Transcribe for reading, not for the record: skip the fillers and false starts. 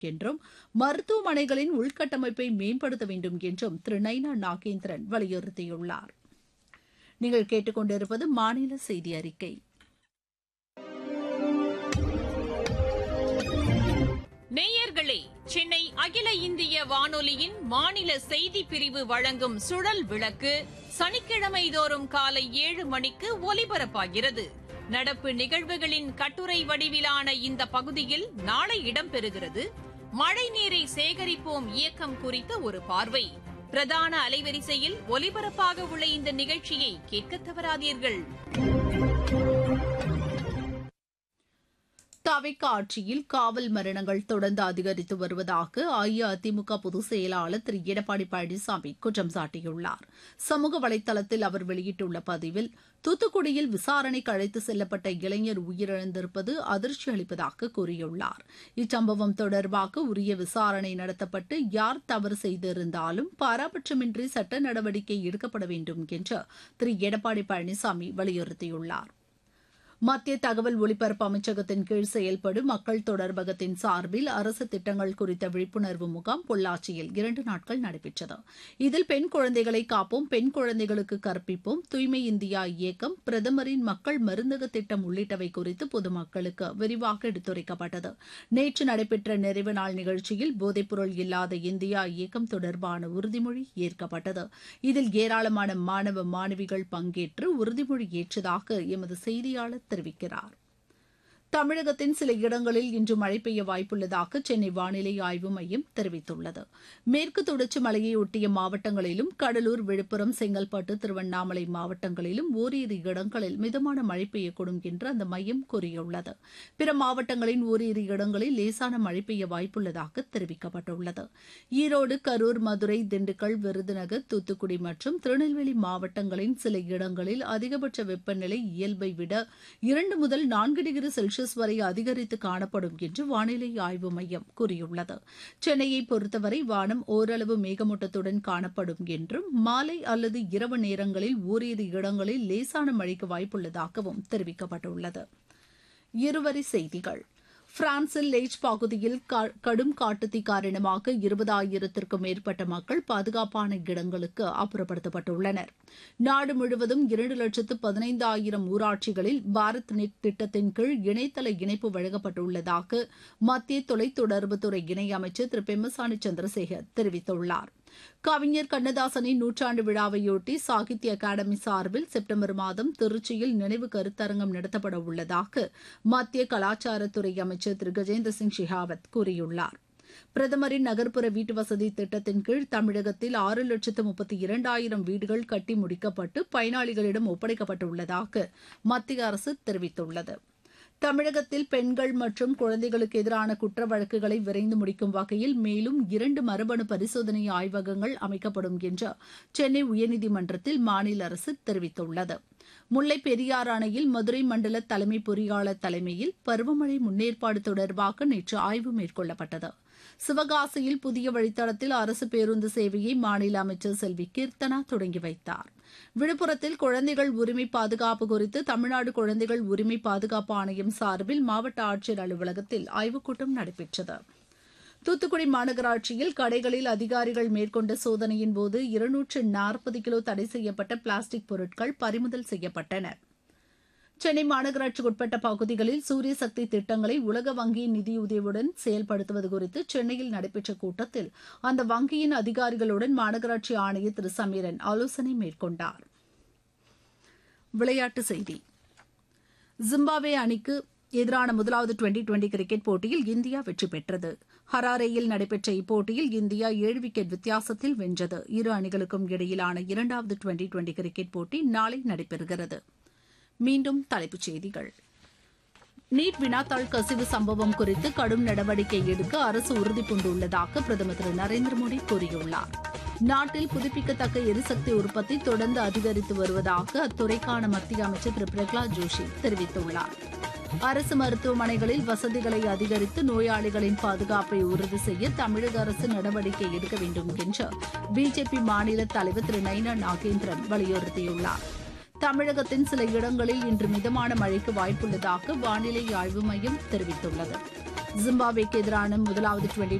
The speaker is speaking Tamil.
என்றும் மருத்துவமனைகளின் உள்கட்டமைப்பை மேம்படுத்த வேண்டும் என்றும் திரு நைனா நாகேந்திரன் வலியுறுத்தியுள்ளார். நீங்கள் கேட்டுக்கொண்டிருப்பது மாநில செய்தி அறிக்கை. நேயர்களே, சென்னை அகில இந்திய வானொலியின் மாநில செய்தி பிரிவு வழங்கும் சுழல் விளக்கு சனிக்கிழமை தோறும் காலை 7 மணிக்கு ஒலிபரப்பாகிறது. நடப்பு நிகழ்வுகளின் கட்டுரை வடிவிலான இந்த பகுதியில் நாளை இடம்பெறுகிறது மழை நீரை சேகரிப்போம் இயக்கம் குறித்த ஒரு பார்வை. பிரதான அலைவரிசையில் ஒலிபரப்பாக உள்ள இந்த நிகழ்ச்சியை கேட்க தவறாதீர்கள். தவிக ஆட்சியில் காவல் மரணங்கள் தொடர்ந்து அதிகரித்து வருவதாக அஇஅதிமுக பொதுச் செயலாளர் திரு எடப்பாடி பழனிசாமி குற்றம் சாட்டியுள்ளார். சமூக வலைதளத்தில் அவர் வெளியிட்டுள்ள பதிவில், தூத்துக்குடியில் விசாரணைக்கு அழைத்து செல்லப்பட்ட இளைஞர் உயிரிழந்திருப்பது அதிர்ச்சி அளிப்பதாக கூறியுள்ளார். இச்சம்பவம் தொடர்பாக உரிய விசாரணை நடத்தப்பட்டு யார் தவறு செய்திருந்தாலும் பாராபட்சமின்றி சட்ட நடவடிக்கை எடுக்கப்பட வேண்டும் என்று திரு எடப்பாடி பழனிசாமி வலியுறுத்தியுள்ளார். மத்திய தகவல் ஒலிபரப்பு அமைச்சகத்தின் கீழ் செயல்படும் மக்கள் தொடர்பகத்தின் சார்பில் அரசு திட்டங்கள் குறித்த விழிப்புணர்வு முகாம் பொள்ளாச்சியில் 2 நாட்கள் நடைபெற்றது. இதில் பெண் குழந்தைகளை காப்போம், பெண் குழந்தைகளுக்கு கற்பிப்போம், தூய்மை இந்தியா இயக்கம், பிரதமரின் மக்கள் மருந்தக திட்டம் உள்ளிட்டவை குறித்து பொதுமக்களுக்கு விரிவாக எடுத்துரைக்கப்பட்டது. நேற்று நடைபெற்ற நிறைவு நாள் நிகழ்ச்சியில் போதைப்பொருள் இல்லாத இந்தியா இயக்கம் தொடர்பான உறுதிமொழி ஏற்கப்பட்டது. இதில் ஏராளமான மாணவ மாணவிகள் பங்கேற்று உறுதிமொழி ஏற்றதாக எமது செய்தியாளர் தெரிவிக்கிறார். தமிழகத்தின் சில இடங்களில் இன்று மழை பெய்ய வாய்ப்புள்ளதாக சென்னை வானிலை ஆய்வு மையம் தெரிவித்துள்ளது. மேற்கு தொடர்ச்சி மலையை ஒட்டிய மாவட்டங்களிலும் கடலூர், விழுப்புரம், செங்கல்பட்டு, திருவண்ணாமலை மாவட்டங்களிலும் ஓரிரு இடங்களில் மிதமான மழை பெய்யக்கூடும் என்று அந்த மையம் கூறியுள்ளது. பிற மாவட்டங்களின் ஓரிரு இடங்களில் லேசான மழை பெய்ய வாய்ப்புள்ளதாக தெரிவிக்கப்பட்டுள்ளது. ஈரோடு, கரூர், மதுரை, திண்டுக்கல், விருதுநகர், தூத்துக்குடி மற்றும் திருநெல்வேலி மாவட்டங்களின் சில இடங்களில் அதிகபட்ச வெப்பநிலை இயல்பை விட 2 முதல் 4 டிகிரி செல்சியஸ் வரை அதிகரித்து காணப்படும் என்று வானிலை ஆய்வு மையம் கூறியுள்ளது. சென்னையை பொறுத்தவரை வானம் ஓரளவு மேகமூட்டத்துடன் காணப்படும் என்றும் மாலை அல்லது இரவு நேரங்களில் ஓரிரு இடங்களில் லேசான மழைக்கு வாய்ப்புள்ளதாகவும் தெரிவிக்கப்பட்டுள்ளது. இருவரி செய்திகள். பிரான்சில் லேஜ் பகுதியில் கடும் காட்டுத்தீ காரணமாக 20,000க்கும் மேற்பட்ட மக்கள் பாதுகாப்பான இடங்களுக்கு அப்புறப்படுத்தப்பட்டுள்ளனர். நாடு முழுவதும் 2,15,000 ஊராட்சிகளில் பாரத் நெட் திட்டத்தின் கீழ் இணையதள இணைப்பு வழங்கப்பட்டுள்ளதாக மத்திய தொலைத்தொடர்புத்துறை இணையமைச்சர் திரு பெம்மசானி சந்திரசேகர் தெரிவித்துள்ளார். கவிஞர் கண்ணதாசனின் 100ஆண்டு விழாவையொட்டி சாகித்ய அகாடமி சார்பில் செப்டம்பர் மாதம் திருச்சியில் நினைவு கருத்தரங்கம் நடத்தப்பட உள்ளதாக மத்திய கலாச்சாரத்துறை அமைச்சர் திரு கஜேந்திர சிங் ஷெகாவத் கூறியுள்ளார். பிரதமரின் நகர்ப்புற வீட்டுவசதி திட்டத்தின் கீழ் தமிழகத்தில் 6,32,000 வீடுகள் கட்டி முடிக்கப்பட்டு பயனாளிகளிடம் ஒப்படைக்கப்பட்டுள்ளதாக மத்திய அரசு தெரிவித்துள்ளது. தமிழகத்தில் பெண்கள் மற்றும் குழந்தைகளுக்கு எதிரான குற்ற வழக்குகளை விரைந்து முடிக்கும் வகையில் மேலும் 2 மரபணு பரிசோதனை ஆய்வகங்கள் அமைக்கப்படும் என்று சென்னை உயர்நீதிமன்றத்தில் மாநில அரசு தெரிவித்துள்ளது. முல்லைப் பெரியாறு அணையில் மதுரை மண்டல தலைமை பொறியாளர் தலைமையில் பருவமழை முன்னேற்பாடு தொடர்பாக நேற்று ஆய்வு மேற்கொள்ளப்பட்டது. சிவகாசியில் புதிய வழித்தடத்தில் அரசு பேருந்து சேவையை மாநில அமைச்சர் செல்வி கீர்த்தனா தொடங்கி வைத்தார். விழுப்புரத்தில் குழந்தைகள் உரிமை பாதுகாப்பு குறித்து தமிழ்நாடு குழந்தைகள் உரிமை பாதுகாப்பு ஆணையம் சார்பில் மாவட்ட ஆட்சியர் அலுவலகத்தில் ஆய்வுக் கூட்டம் நடைபெற்றது. தூத்துக்குடி மாநகராட்சியில் கடைகளில் அதிகாரிகள் மேற்கொண்ட சோதனையின் போது 240 கிலோ தடை செய்யப்பட்ட பிளாஸ்டிக் பொருட்கள் பறிமுதல் செய்யப்பட்டன. சென்னை மாநகராட்சிக்குட்பட்ட பகுதிகளில் சூரிய சக்தி திட்டங்களை உலக வங்கியின் நிதியுதவியுடன் செயல்படுத்துவது குறித்து சென்னையில் நடைபெற்ற கூட்டத்தில் அந்த வங்கியின் அதிகாரிகளுடன் மாநகராட்சி ஆணையர் திரு சமீரன் ஆலோசனை மேற்கொண்டார். விளையாட்டுச் செய்தி. ஜிம்பாப்வே அணிக்கு எதிரான முதலாவது டுவெண்டி கிரிக்கெட் போட்டியில் இந்தியா வெற்றி பெற்றது. ஹராரேயில் நடைபெற்ற இப்போட்டியில் இந்தியா 7 விக்கெட் வித்தியாசத்தில் வென்றது. இரு அணிகளுக்கும் இடையிலான 2வது டுவெண்டி கிரிக்கெட் போட்டி நாளை நடைபெறுகிறது. மீண்டும் தலைப்புச் செய்திகள். நீட் வினாத்தாள் கசிவு சம்பவம் குறித்து கடும் நடவடிக்கை எடுக்க அரசு உறுதிபூண்டுள்ளதாக பிரதமர் திரு நரேந்திர மோடி கூறியுள்ளார். நாட்டில் புதுப்பிக்கத்தக்க எரிசக்தி உற்பத்தி தொடர்ந்து அதிகரித்து வருவதாக அத்துறைக்கான மத்திய அமைச்சர் திரு பிரகலாத் ஜோஷி தெரிவித்துள்ளார். அரசு மருத்துவமனைகளில் வசதிகளை அதிகரித்து நோயாளிகளின் பாதுகாப்பை உறுதி செய்ய தமிழக அரசு நடவடிக்கை எடுக்க வேண்டும் என்று பிஜேபி மாநில தலைவர் திரு நைனா நாகேந்திரன் வலியுறுத்தியுள்ளார். தமிழகத்தின் சில இடங்களில் இன்று மிதமான மழைக்கு வாய்ப்புள்ளதாக வானிலை ஆய்வு மையம் தெரிவித்துள்ளது. ஜிம்பாப்வேக்கு எதிரான முதலாவது டுவெண்டி